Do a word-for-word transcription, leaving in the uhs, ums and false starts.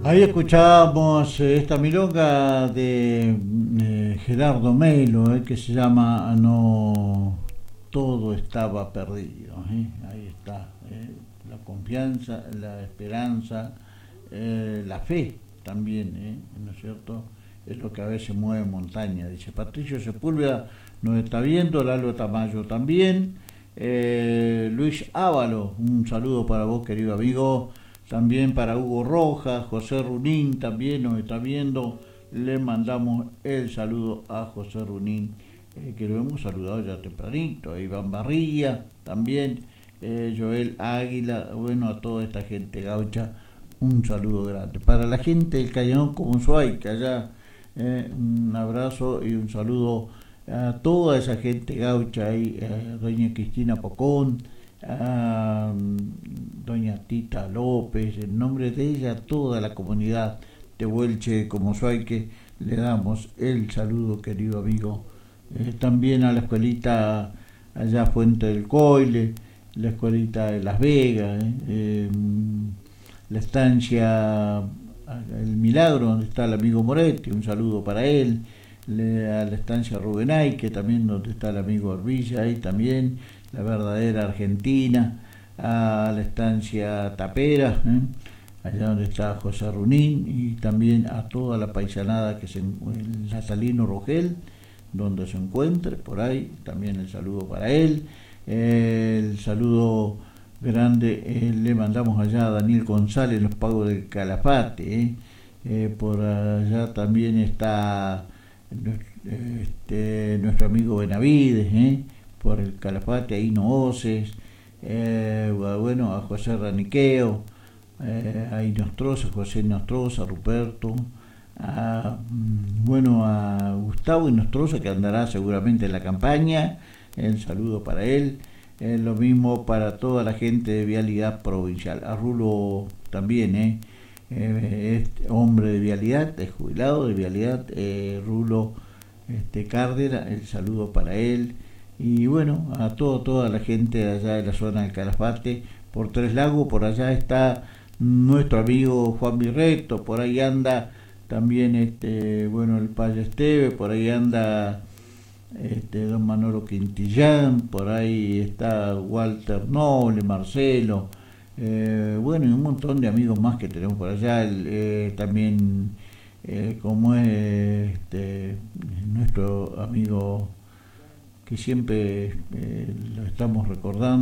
Ahí escuchábamos eh, esta milonga de eh, Gerardo Melo, eh, que se llama No todo estaba perdido. eh. Ahí está, eh, la confianza, la esperanza, eh, la fe también, eh, ¿no es cierto? Es lo que a veces mueve montaña. Dice Patricio Sepúlveda, nos está viendo, Lalo Tamayo también. Eh, Luis Ávalo, un saludo para vos, querido amigo. También para Hugo Rojas, José Runín también nos está viendo. Le mandamos el saludo a José Runín, eh, que lo hemos saludado ya tempranito. A Iván Barría también, eh, Joel Águila, bueno, a toda esta gente gaucha, un saludo grande. Para la gente del Cañón Comunsuay, allá, eh, un abrazo y un saludo a toda esa gente gaucha ahí, eh, doña Cristina Pocón, a doña Tita López, en nombre de ella, toda la comunidad de Huelche Comunsuay, le damos el saludo, querido amigo. Eh, también a la escuelita allá Fuente del Coile, la escuelita de Las Vegas, eh, eh, la estancia El Milagro, donde está el amigo Moretti, un saludo para él. Le, a la estancia Rubenay, que también donde está el amigo Orbilla, ahí también, la verdadera Argentina, a la estancia Tapera, ¿eh? allá donde está José Runín, y también a toda la paisanada que se en la Salino Rogel, donde se encuentre, por ahí, también el saludo para él. Eh, el saludo grande eh, le mandamos allá a Daniel González, los pagos del Calafate, ¿eh? Eh, por allá también está este, nuestro amigo Benavides, ¿eh? por el Calafate, ahí no Oces, eh, bueno, a José Raniqueo, eh, a Inostroza, José Inostroza, a Ruperto, a, bueno, a Gustavo Inostroza, que andará seguramente en la campaña, el saludo para él. Eh, lo mismo para toda la gente de Vialidad Provincial, a Rulo también, eh, eh, es hombre de Vialidad, es jubilado de Vialidad, eh, Rulo este, Cárdenas, el saludo para él. Y bueno, a todo, toda la gente de allá de la zona del Calafate, por Tres Lagos, por allá está nuestro amigo Juan Virreto, por ahí anda también este, bueno, el Payo Esteve, por ahí anda este, don Manolo Quintillán, por ahí está Walter Noble, Marcelo, eh, bueno, y un montón de amigos más que tenemos por allá, el, eh, también eh, como es este, nuestro amigo que siempre eh, lo estamos recordando,